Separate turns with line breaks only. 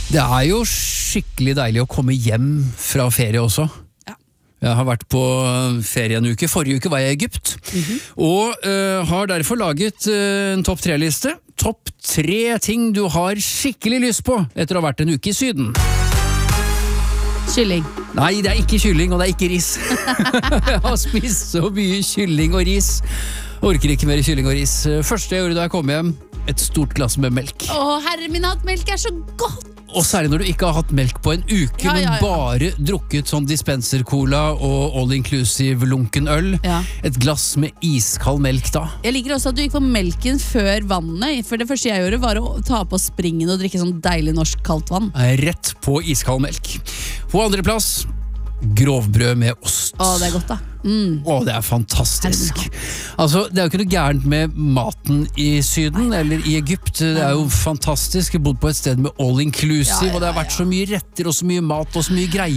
Det jo skikkelig deilig å komme hjem fra ferie også.
Ja.
Jeg har vært på ferie en uke. Forrige uke var jeg i Egypt. Og har derfor laget en topp 3-liste. Topp 3 ting du har skikkelig lyst på etter å ha vært en uke i Syden.
Kylling.
Nei, det ikke kylling, og det ikke ris. Jeg har spist så mye kylling og ris. Orker ikke mer kylling og ris. Første jeg gjorde da jeg kom hjem, et stort glass med melk.
Å, herre min hatt, melk så godt!
Og særlig når du ikke har hatt melk på en uke,
Ja.
men bare drukket sånn dispenser-cola og all-inclusive lunken øl.
Ja.
Et glass med iskald melk da.
Jeg liker også at du gikk på melken før vannet, for det første jeg gjorde var å ta på springen og drikke sånn deilig norsk kaldt vann.
Rett på iskald melk. På andre plass, grovbrød med ost.
Å, det godt da.
Å, det fantastisk. Altså, det jo ikke noe gærent med maten i Syden, eller i Egypt. Det jo fantastisk. Jeg bodde på et sted med all inclusive, og det har vært så mye retter og så mye mat og så mye greier.